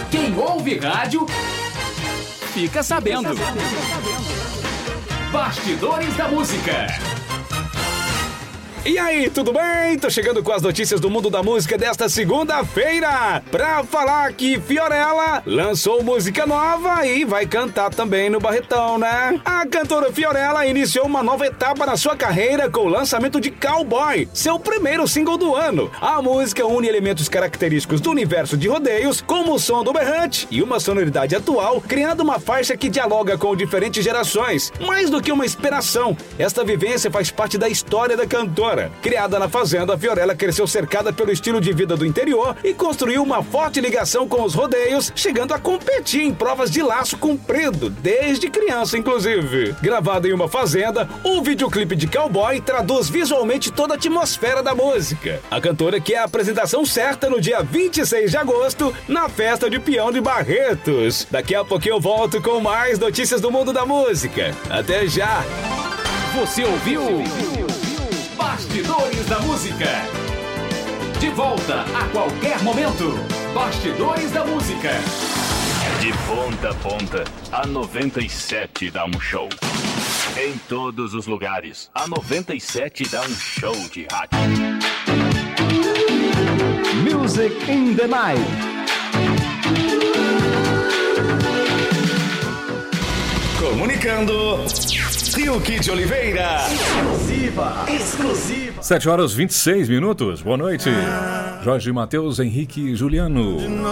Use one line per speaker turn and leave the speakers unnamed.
Quem ouve rádio fica sabendo. Bastidores da Música.
E aí, tudo bem? Tô chegando com as notícias do mundo da música desta segunda-feira pra falar que Fiorella lançou música nova e vai cantar também no Barretão, né? A cantora Fiorella iniciou uma nova etapa na sua carreira com o lançamento de Cowboy, seu primeiro single do ano. A música une elementos característicos do universo de rodeios, como o som do berrante e uma sonoridade atual, criando uma faixa que dialoga com diferentes gerações. Mais do que uma inspiração, esta vivência faz parte da história da cantora. Criada na fazenda, Fiorella cresceu cercada pelo estilo de vida do interior e construiu uma forte ligação com os rodeios, chegando a competir em provas de laço comprido, desde criança inclusive. Gravado em uma fazenda, o videoclipe de Cowboy traduz visualmente toda a atmosfera da música. A cantora quer a apresentação certa no dia 26 de agosto, na festa de peão de Barretos. Daqui a pouquinho eu volto com mais notícias do mundo da música. Até já!
Você ouviu? Bastidores da Música. De volta a qualquer momento. Bastidores da Música.
De ponta a ponta, a 97 dá um show. Em todos os lugares, a 97 dá um show de rádio.
Music in the Night.
Comunicando, Silke de Oliveira.
Exclusiva. 7 horas 26 minutos. Boa noite. Jorge Matheus, Henrique e Juliano.